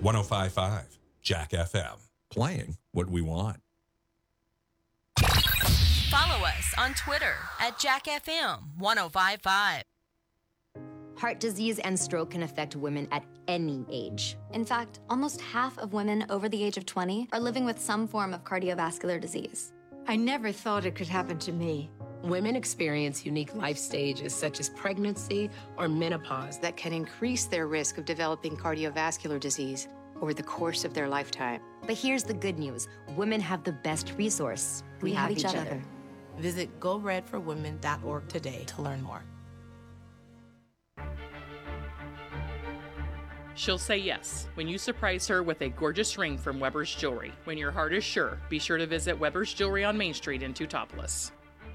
1055 Jack FM. Playing what we want. Follow us on Twitter at JackFM1055. Heart disease and stroke can affect women at any age. In fact, almost half of women over the age of 20 are living with some form of cardiovascular disease. I never thought it could happen to me. Women experience unique life stages such as pregnancy or menopause that can increase their risk of developing cardiovascular disease over the course of their lifetime. But here's the good news. Women have the best resource. We have each other. Visit GoRedForWomen.org today to learn more. She'll say yes when you surprise her with a gorgeous ring from Weber's Jewelry. When your heart is sure, be sure to visit Weber's Jewelry on Main Street in Teutopolis.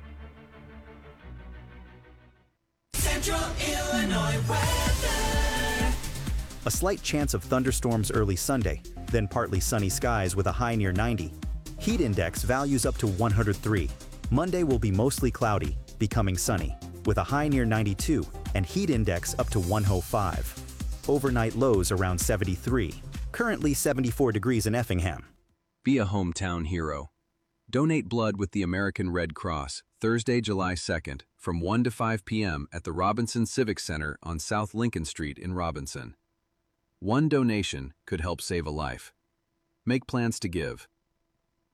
Central Illinois weather. A slight chance of thunderstorms early Sunday, then partly sunny skies with a high near 90. Heat index values up to 103. Monday will be mostly cloudy, becoming sunny, with a high near 92 and heat index up to 105. Overnight lows around 73. Currently 74 degrees in Effingham. Be a hometown hero. Donate blood with the American Red Cross, Thursday, July 2nd, from 1 to 5 p.m. at the Robinson Civic Center on South Lincoln Street in Robinson. One donation could help save a life. Make plans to give